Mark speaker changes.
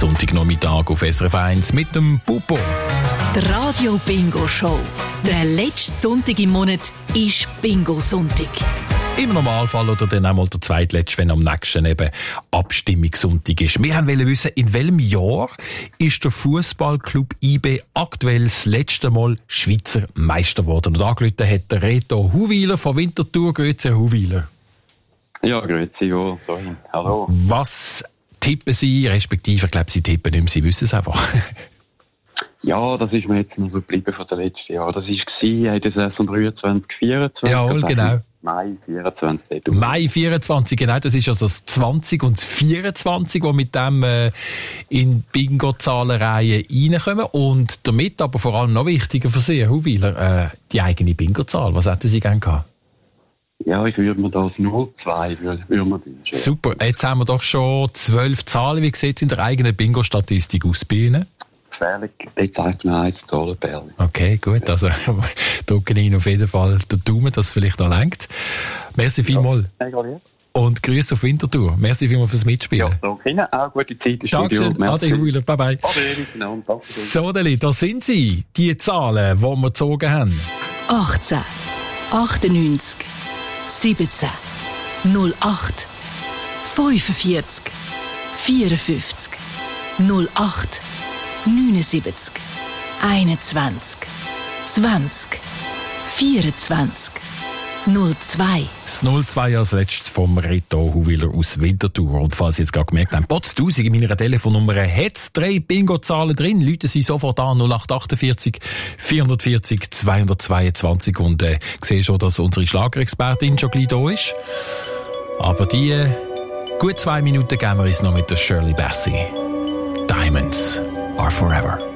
Speaker 1: Sonntagnachmittag auf SRF 1 mit dem Pupo.
Speaker 2: Die Radio Bingo Show. Der letzte Sonntag im Monat ist Bingo-Sonntag.
Speaker 1: Im Normalfall oder dann einmal der zweitletzte, wenn am nächsten eben Abstimmungssonntag ist. Wir wollten wissen, in welchem Jahr ist der Fußballclub IB aktuell das letzte Mal Schweizer Meister geworden? Und angerufen hat der Reto Huwiler von Winterthur. Grüezi, Herr Huwiler.
Speaker 3: Ja, grüezi, ja. Sorry. Hallo.
Speaker 1: Was tippen Sie, respektive, ich glaube, Sie tippen nicht mehr, Sie wissen es einfach.
Speaker 3: Ja, das ist mir jetzt noch geblieben von den letzten Jahren. Das war in der Saison 23, 24.
Speaker 1: Jawohl, genau.
Speaker 3: Mai 24.
Speaker 1: Mai 24, genau. Das ist also das 20 und das 24, die mit dem in Bingo-Zahlenreihe reinkommen. Und damit aber vor allem noch wichtiger für Sie, Herr Huwiler, die eigene Bingo-Zahl. Was hätten Sie gerne gehabt?
Speaker 3: Ja, ich würde mir das 02 würde mir wünschen.
Speaker 1: Super. Jetzt haben wir doch schon 12 Zahlen. Wie sieht es in der eigenen Bingo-Statistik aus bei Ihnen?
Speaker 3: Gefährlich, jetzt zeigt mir eins Zahlenperle.
Speaker 1: Okay, gut. Also drücken Ihnen auf jeden Fall den Daumen, dass es vielleicht noch reicht. Merci vielmals.
Speaker 3: Ja,
Speaker 1: und Grüße auf Winterthur. Merci vielmals fürs Mitspielen.
Speaker 3: Ja, danke Ihnen. Auch gute Zeit im Studio.
Speaker 1: Dankeschön. Ade Huwiler. Bye bye.
Speaker 3: Ade,
Speaker 1: so, Deli, da sind sie. Die Zahlen, die wir gezogen haben.
Speaker 2: 18, 98, 17, 08, 45, 54, 08, 79, 21, 20, 24, 02.
Speaker 1: Das 02 als letztes vom Reto Huwiler aus Winterthur. Und falls Sie jetzt gerade gemerkt haben, Potztausend in meiner Telefonnummer hat es 3 Bingo-Zahlen drin. Rufen Sie sofort an 0848 440 222 und sehe schon, dass unsere Schlagerexpertin schon gleich da ist. Aber die gut 2 Minuten geben wir uns noch mit der Shirley Bassey. Diamonds are forever.